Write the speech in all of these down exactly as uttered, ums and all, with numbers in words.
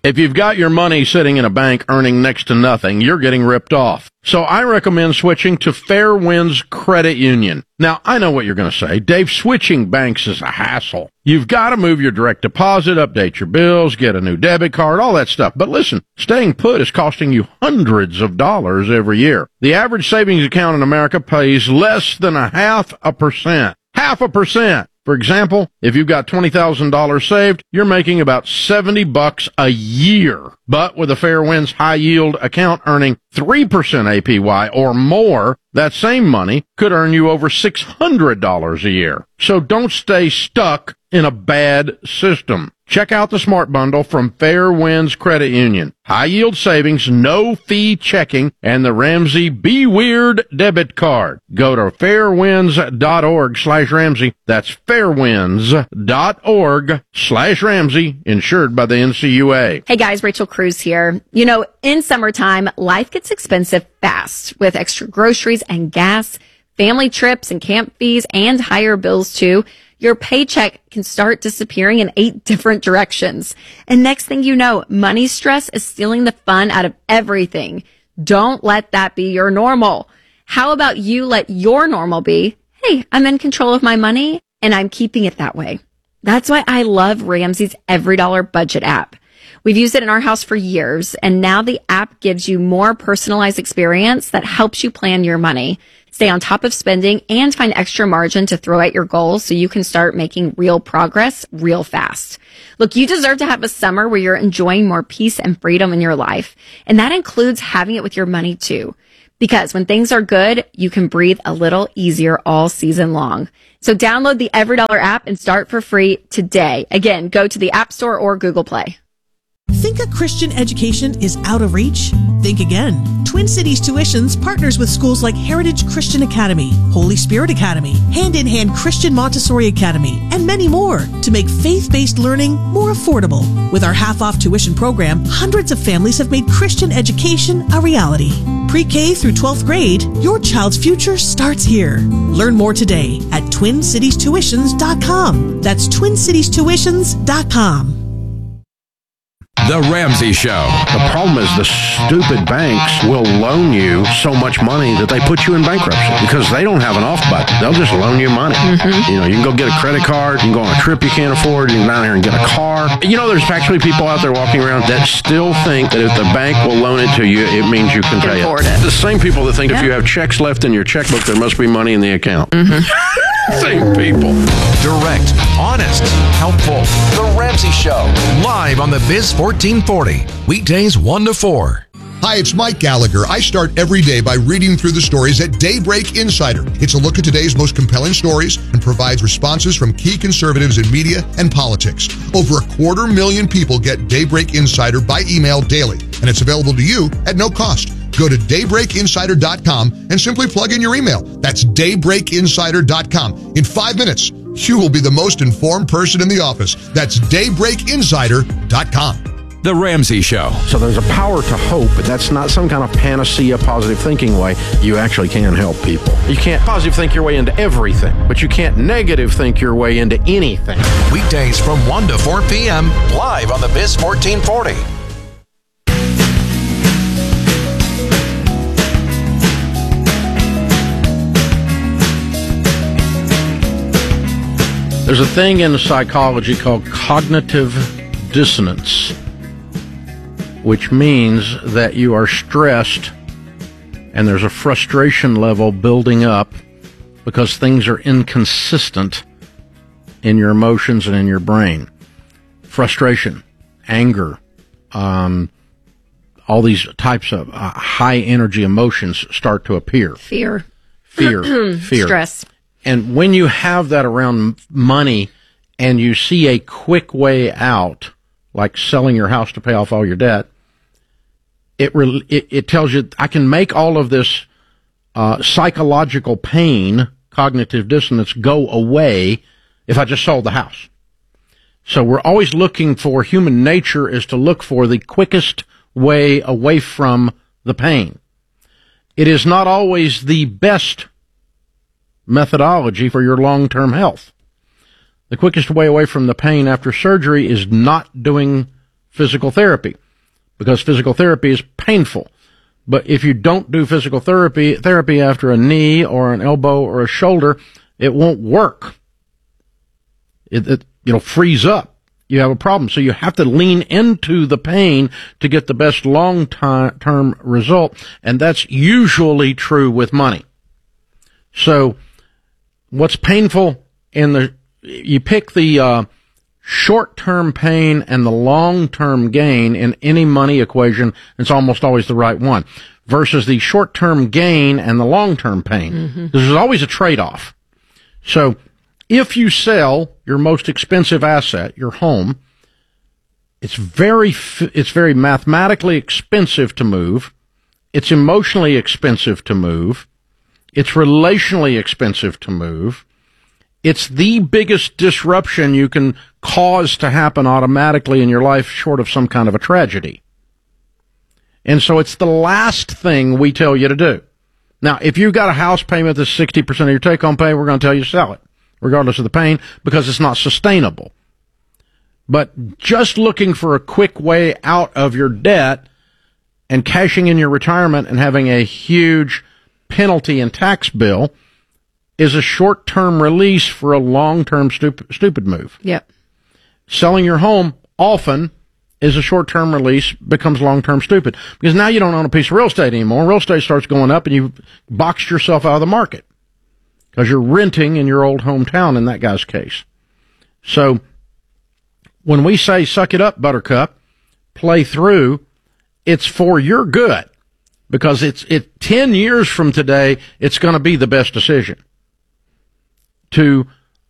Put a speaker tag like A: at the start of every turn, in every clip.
A: If you've got your money sitting in a bank earning next to nothing, you're getting ripped off. So I recommend switching to Fairwinds Credit Union. Now, I know what you're going to say. Dave, switching banks is a hassle. You've got to move your direct deposit, update your bills, get a new debit card, all that stuff. But listen, staying put is costing you hundreds of dollars every year. The average savings account in America pays less than a half a percent. Half a percent. For example, if you've got twenty thousand dollars saved, you're making about seventy bucks a year. But with a Fairwinds high yield account earning three percent A P Y or more, that same money could earn you over six hundred dollars a year. So don't stay stuck in a bad system. Check out the Smart Bundle from Fairwinds Credit Union. High yield savings, no fee checking, and the Ramsey Be Weird debit card. Go to fairwinds.org slash Ramsey. That's fairwinds.org slash Ramsey, insured by the N C U A.
B: Hey guys, Rachel Cruz here. You know, in summertime, life gets expensive fast with extra groceries and gas, family trips and camp fees, and higher bills too. Your paycheck can start disappearing in eight different directions. And next thing you know, money stress is stealing the fun out of everything. Don't let that be your normal. How about you let your normal be, hey, I'm in control of my money and I'm keeping it that way. That's why I love Ramsey's Every Dollar Budget app. We've used it in our house for years, and now the app gives you more personalized experience that helps you plan your money, stay on top of spending, and find extra margin to throw at your goals so you can start making real progress real fast. Look, you deserve to have a summer where you're enjoying more peace and freedom in your life, and that includes having it with your money too. Because when things are good, you can breathe a little easier all season long. So download the Every Dollar app and start for free today. Again, go to the App Store or Google Play.
C: Think a Christian education is out of reach? Think again. Twin Cities Tuitions partners with schools like Heritage Christian Academy, Holy Spirit Academy, Hand in Hand Christian Montessori Academy, and many more to make faith-based learning more affordable. With our half-off tuition program, hundreds of families have made Christian education a reality. Pre-K through twelfth grade, your child's future starts here. Learn more today at twin cities tuitions dot com. That's twin cities tuitions dot com.
D: The Ramsey Show.
A: The problem is the stupid banks will loan you so much money that they put you in bankruptcy because they don't have an off button. They'll just loan you money. Mm-hmm. You know, you can go get a credit card. You can go on a trip you can't afford. You can go down there and get a car. You know, there's actually people out there walking around that still think that if the bank will loan it to you, it means you can
B: can
A: pay
B: afford
A: it.
B: it.
A: The same people that think
B: yeah.
A: if you have checks left in your checkbook, there must be money in the account.
B: Mm-hmm.
A: Same people.
D: Direct, honest, helpful. The Ramsey Show. Live on the Biz fourteen forty. Weekdays one to four.
E: Hi, it's Mike Gallagher. I start every day by reading through the stories at Daybreak Insider. It's a look at today's most compelling stories and provides responses from key conservatives in media and politics. Over a quarter million people get Daybreak Insider by email daily, and it's available to you at no cost. Go to daybreak insider dot com and simply plug in your email. That's daybreak insider dot com. In five minutes, you will be the most informed person in the office. That's daybreak insider dot com.
D: The Ramsey Show.
A: So there's a power to hope, but that's not some kind of panacea, positive thinking way. You actually can help people. You can't positive think your way into everything, but you can't negative think your way into anything.
D: Weekdays from one to four p.m. live on the Biz fourteen forty.
A: There's a thing in psychology called cognitive dissonance, which means that you are stressed and there's a frustration level building up because things are inconsistent in your emotions and in your brain. Frustration, anger, um, all these types of uh, high energy emotions start to appear.
B: Fear.
A: Fear. Fear.
B: Stress.
A: And when you have that around money and you see a quick way out, like selling your house to pay off all your debt, it re- it, it tells you, I can make all of this uh, psychological pain, cognitive dissonance, go away if I just sold the house. So we're always looking for, human nature is to look for the quickest way away from the pain. It is not always the best methodology for your long-term health. The quickest way away from the pain after surgery is not doing physical therapy because physical therapy is painful. But if you don't do physical therapy, therapy after a knee or an elbow or a shoulder, it won't work. It, it you'll freeze up. You have a problem. So you have to lean into the pain to get the best long-term result, and that's usually true with money. So what's painful in the, you pick the uh, short-term pain and the long-term gain in any money equation, it's almost always the right one, versus the short-term gain and the long-term pain. Mm-hmm. There's always a trade-off. So if you sell your most expensive asset, your home, it's very, it's very mathematically expensive to move. It's emotionally expensive to move. It's relationally expensive to move. It's the biggest disruption you can cause to happen automatically in your life short of some kind of a tragedy. And so it's the last thing we tell you to do. Now, if you've got a house payment that's sixty percent of your take-home pay, we're going to tell you to sell it, regardless of the pain, because it's not sustainable. But just looking for a quick way out of your debt and cashing in your retirement and having a huge penalty and tax bill is a short-term release for a long-term stupid, stupid move.
B: Yep.
A: Selling your home often is a short-term release, becomes long-term stupid. Because now you don't own a piece of real estate anymore. Real estate starts going up and you've boxed yourself out of the market because you're renting in your old hometown in that guy's case. So when we say suck it up, Buttercup, play through, it's for your good. Because it's it ten years from today, it's going to be the best decision to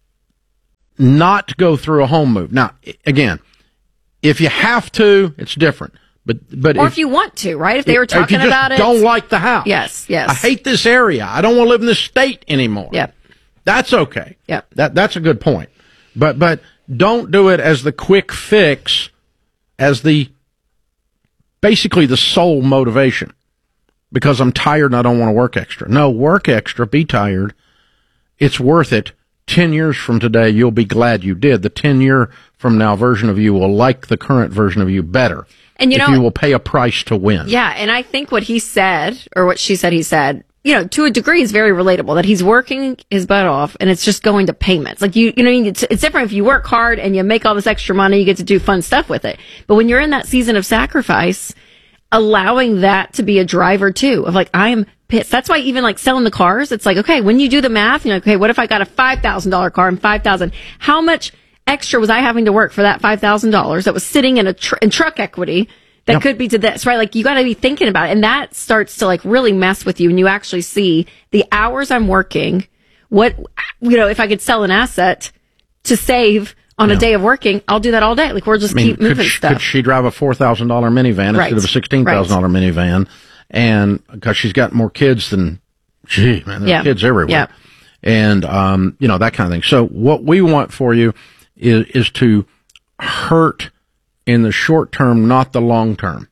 A: not go through a home move. Now, again, if you have to, it's different. But but
B: or
A: if,
B: if you want to, right? If they were talking
A: if you just
B: about it,
A: don't like the house.
B: Yes, yes.
A: I hate this area. I don't want to live in this state anymore.
B: Yep.
A: That's okay.
B: Yep.
A: That that's a good point. But but don't do it as the quick fix, as the basically the sole motivation. Because I'm tired and I don't want to work extra. No, work extra, be tired. It's worth it. Ten years from today, you'll be glad you did. The ten year from now version of you will like the current version of you better.
B: And you
A: if
B: know,
A: you will pay a price to win.
B: Yeah, and I think what he said, or what she said he said, you know, to a degree is very relatable, that he's working his butt off and it's just going to payments. Like, you, you know, it's, it's different if you work hard and you make all this extra money, you get to do fun stuff with it. But when you're in that season of sacrifice, allowing that to be a driver too, of like, I am pissed. That's why even like selling the cars, it's like, okay, when you do the math, you're like, okay, what if I got a five thousand dollars car and five thousand dollars? How much extra was I having to work for that five thousand dollars that was sitting in a tr- in truck equity that yep. could be to this, right? Like, you got to be thinking about it. And that starts to like really mess with you. And you actually see the hours I'm working, what, you know, if I could sell an asset to save on yeah. a day of working, I'll do that all day. Like, we'll just I mean, keep moving
A: could she,
B: stuff.
A: Could she drive a four thousand dollars minivan
B: right.
A: instead of a sixteen thousand dollars right. minivan? And because she's got more kids than, gee, man, there yeah. are kids everywhere.
B: Yeah.
A: And, um, you know, that kind of thing. So what we want for you is, is to hurt in the short term, not the long term,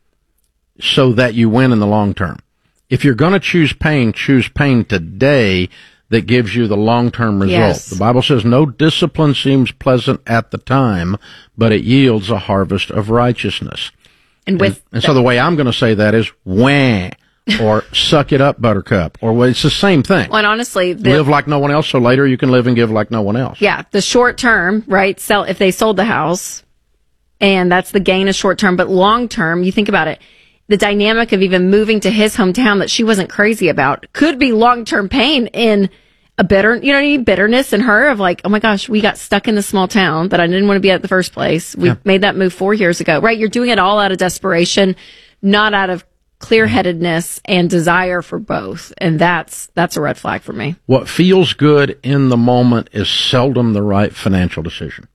A: so that you win in the long term. If you're going to choose pain, choose pain today that gives you the long-term result. Yes. The Bible says no discipline seems pleasant at the time, but it yields a harvest of righteousness.
B: And with
A: and, and so the way I'm going to say that is wah, or suck it up, Buttercup, or well, it's the same thing.
B: Well, and honestly, the,
A: live like no one else, so later you can live and give like no one else.
B: Yeah, the short term, right? Sell if they sold the house, and that's the gain of short term. But long term, you think about it. The dynamic of even moving to his hometown that she wasn't crazy about could be long-term pain in a bitter, you know what I mean? Bitterness in her of like, oh my gosh, we got stuck in this small town that I didn't want to be at the first place. We yeah. made that move four years ago, right? You're doing it all out of desperation, not out of clear-headedness and desire for both. And that's, that's a red flag for me.
A: What feels good in the moment is seldom the right financial decision.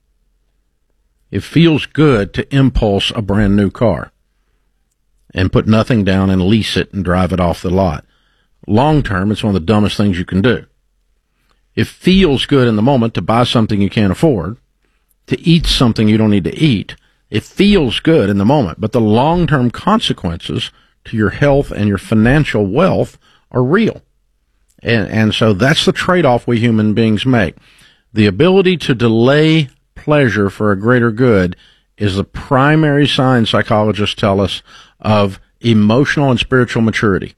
A: It feels good to impulse a brand new car and put nothing down and lease it and drive it off the lot. Long term, it's one of the dumbest things you can do. It feels good in the moment to buy something you can't afford, to eat something you don't need to eat. It feels good in the moment, but the long-term consequences to your health and your financial wealth are real. And, and so that's the trade-off we human beings make. The ability to delay pleasure for a greater good is the primary sign psychologists tell us of emotional and spiritual maturity.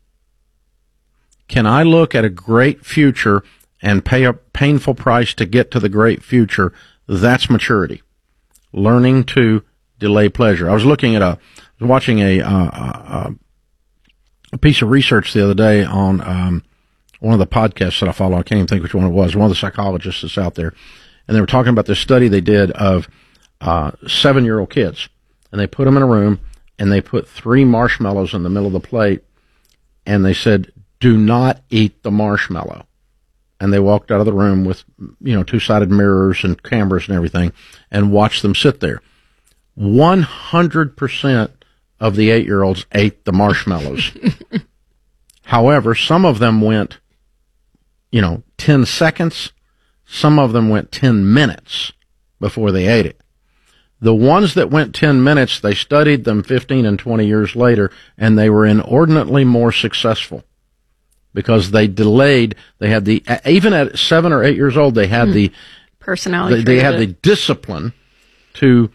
A: Can I look at a great future and pay a painful price to get to the great future? That's maturity. Learning to delay pleasure. I was looking at a, I was watching a, uh, a, a piece of research the other day on um, one of the podcasts that I follow. I can't even think which one it was. One of the psychologists that's out there. And they were talking about this study they did of uh, seven-year-old kids. And they put them in a room, and they put three marshmallows in the middle of the plate. And they said, do not eat the marshmallow. And they walked out of the room with, you know, two-sided mirrors and cameras and everything and watched them sit there. one hundred percent of the eight-year-olds ate the marshmallows. However, some of them went, you know, ten seconds. Some of them went ten minutes before they ate it. The ones that went ten minutes, they studied them fifteen and twenty years later, and they were inordinately more successful because they delayed. They had the, even at seven or eight years old, they had mm. the
B: personality.
A: They, they had the discipline to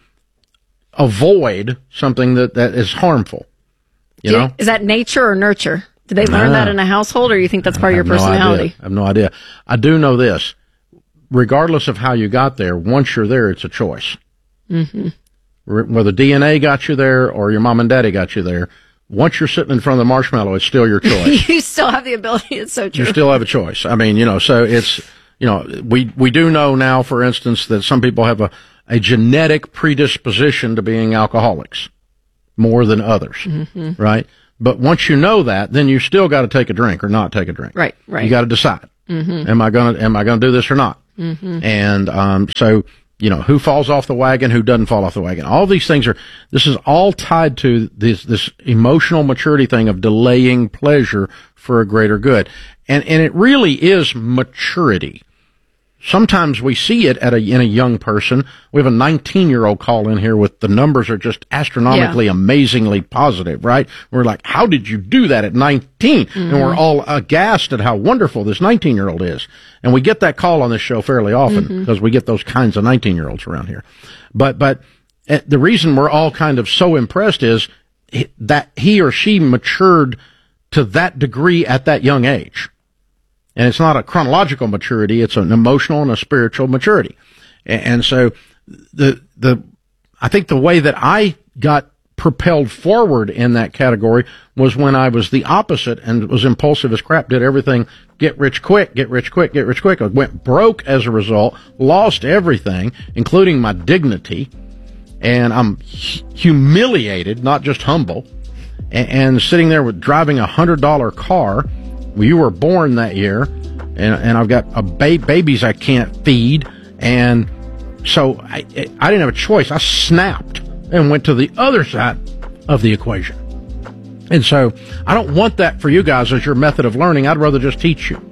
A: avoid something that, that is harmful. You
B: Did,
A: know,
B: is that nature or nurture? Did they learn
A: nah.
B: that in a household, or you think that's part of your personality?
A: No I have no idea. I do know this. Regardless of how you got there, once you're there, it's a choice.
B: Mm-hmm.
A: Whether D N A got you there or your mom and daddy got you there, once you're sitting in front of the marshmallow, it's still your choice.
B: You still have the ability. It's so true.
A: You still have a choice. I mean, you know, so it's, you know, we, we do know now, for instance, that some people have a, a genetic predisposition to being alcoholics more than others, mm-hmm. right? But once you know that, then you still got to take a drink or not take a drink.
B: Right, right.
A: You got to decide. Mm-hmm. Am I going to, am I going to do this or not? Mm-hmm. And, um, so, you know, who falls off the wagon, who doesn't fall off the wagon. All these things are, this is all tied to this, this emotional maturity thing of delaying pleasure for a greater good. And, and it really is maturity. Sometimes we see it at a, in a young person. We have a nineteen-year-old call in here with the numbers are just astronomically, yeah. amazingly positive, right? We're like, how did you do that at nineteen? Mm-hmm. And we're all aghast at how wonderful this nineteen-year-old is. And we get that call on this show fairly often mm-hmm. because we get those kinds of nineteen-year-olds around here. But, but the reason we're all kind of so impressed is that he or she matured to that degree at that young age. And it's not a chronological maturity, it's an emotional and a spiritual maturity. And so the, the, I think the way that I got propelled forward in that category was when I was the opposite and was impulsive as crap, did everything, get rich quick, get rich quick, get rich quick. I went broke as a result, lost everything, including my dignity. And I'm humiliated, not just humble. And, and sitting there with driving a hundred dollar car. You were born that year, and, and I've got a ba- babies I can't feed, and so I, I didn't have a choice. I snapped and went to the other side of the equation. And so I don't want that for you guys as your method of learning. I'd rather just teach you.